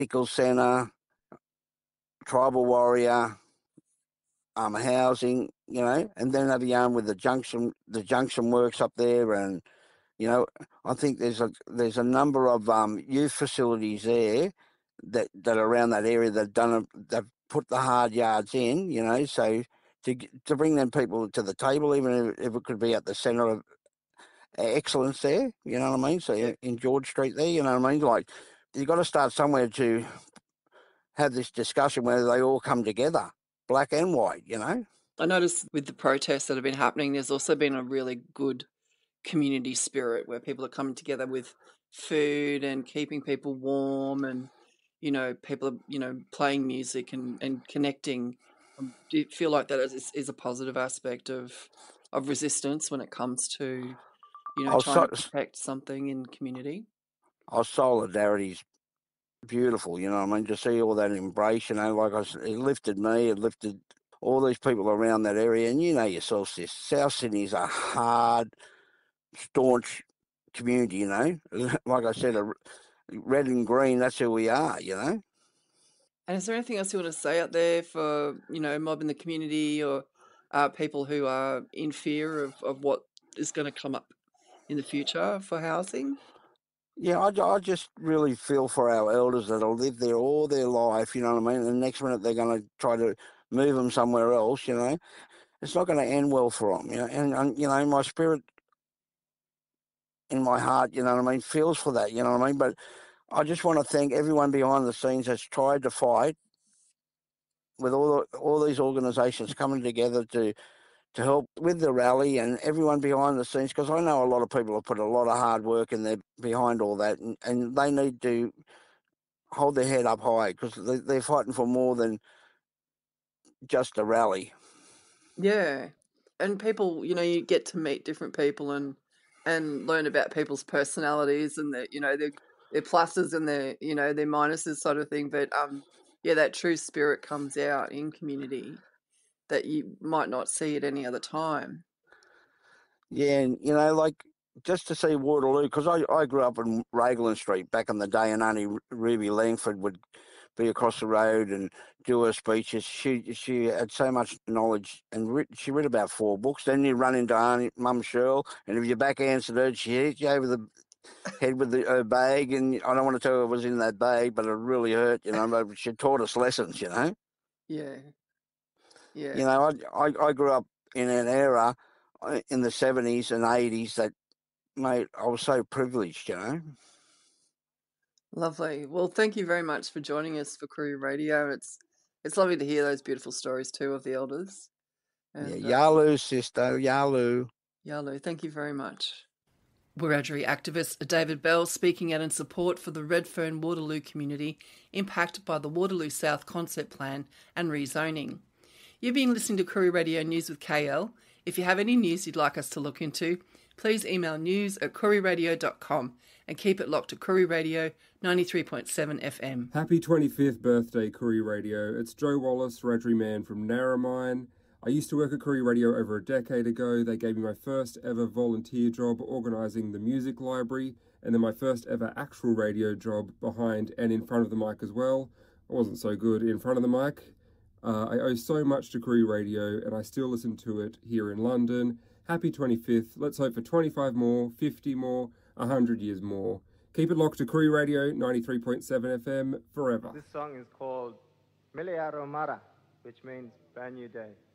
Centre, Tribal Warrior, housing, and then have a yarn with the junction works up there, and I think there's a number of youth facilities there that are around that area they've put the hard yards in, so to bring them people to the table, even if it could be at the centre of excellence there, you know what I mean? So in George Street there, you know what I mean? Like, you've got to start somewhere to have this discussion where they all come together, black and white, I noticed with the protests that have been happening, there's also been a really good community spirit where people are coming together with food and keeping people warm, and people are playing music and connecting. Do you feel like that is a positive aspect of resistance when it comes to trying to protect something in community? Solidarity's beautiful, you know what I mean? To see all that embrace, like I said, it lifted me, it lifted all these people around that area, and yourself, sis, South Sydney is a hard, staunch community, like I said, red and green, that's who we are, And is there anything else you want to say out there for, mob in the community, or people who are in fear of what is going to come up in the future for housing? Yeah, I just really feel for our elders that'll live there all their life, you know what I mean? And the next minute they're going to try to move them somewhere else, It's not going to end well for them, And my spirit in my heart, you know what I mean, feels for that, you know what I mean? But I just want to thank everyone behind the scenes that's tried to fight with all these organisations coming together to help with the rally, and everyone behind the scenes, because I know a lot of people have put a lot of hard work in there behind all that, and they need to hold their head up high, because they're fighting for more than just a rally. Yeah. And people, you get to meet different people and learn about people's personalities and their pluses and their minuses, sort of thing. But that true spirit comes out in community that you might not see at any other time. Yeah, and like, just to see Waterloo, because I grew up in Raglan Street back in the day, and only Ruby Langford would be across the road and do her speeches. She had so much knowledge, and she read about 4 books. Then you run into Mum Shirl, and if you back-answered her, she hit you over the head with her bag, and I don't want to tell her it was in that bag, but it really hurt, but she taught us lessons, Yeah. Yeah. I grew up in an era in the 70s and 80s that, mate, I was so privileged, Lovely. Well, thank you very much for joining us for Koori Radio. It's lovely to hear those beautiful stories too of the elders. And, Yalu, sister, Yalu. Yalu, thank you very much. Wiradjuri activist David Bell speaking out in support for the Redfern Waterloo community impacted by the Waterloo South Concept Plan and rezoning. You've been listening to Koori Radio News with KL. If you have any news you'd like us to look into, please email news@kooriradio.com and keep it locked to Koori Radio 93.7 FM. Happy 25th birthday, Koori Radio. It's Joe Wallace, Wiradjuri man from Narromine. I used to work at Koori Radio over a decade ago. They gave me my first ever volunteer job organising the music library, and then my first ever actual radio job behind and in front of the mic as well. I wasn't so good in front of the mic. I owe so much to Koori Radio, and I still listen to it here in London. Happy 25th. Let's hope for 25 more, 50 more, 100 years more. Keep it locked to Koori Radio 93.7 FM forever. This song is called Miliaro Mara, which means brand new day.